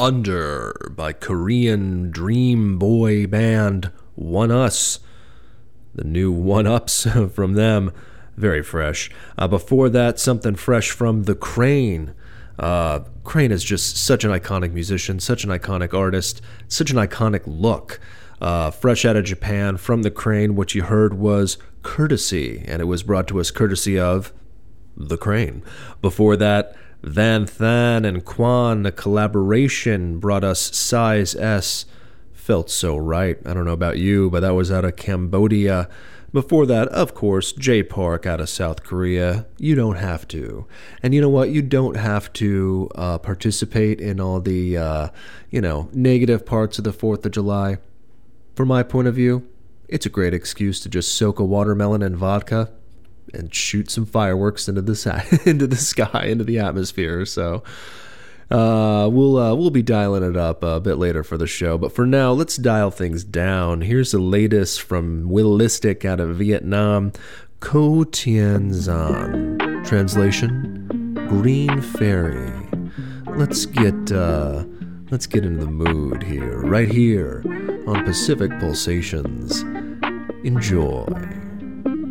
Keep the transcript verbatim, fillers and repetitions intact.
Under by Korean dream boy band One Us. The new One Ups from them. Very fresh. Uh, before that, something fresh from The Crane. Uh, Crane is just such an iconic musician, such an iconic artist, such an iconic look. Uh, fresh out of Japan, from The Crane, what you heard was Courtesy, and it was brought to us courtesy of The Crane. Before that, Van Than and Quan, a collaboration, brought us Size S. Felt so right. I don't know about you, but that was out of Cambodia. Before that, of course, J Park out of South Korea. You don't have to. And you know what? You don't have to uh, participate in all the, uh, you know, negative parts of the fourth of July. From my point of view, it's a great excuse to just soak a watermelon in vodka and shoot some fireworks into the sky, into the sky, into the atmosphere. So uh, we'll uh, we'll be dialing it up a bit later for the show. But for now, let's dial things down. Here's the latest from Willistic out of Vietnam, Co Tien Zan. Translation: Green Fairy. Let's get uh, let's get into the mood here, right here on Pacific Pulsations. Enjoy.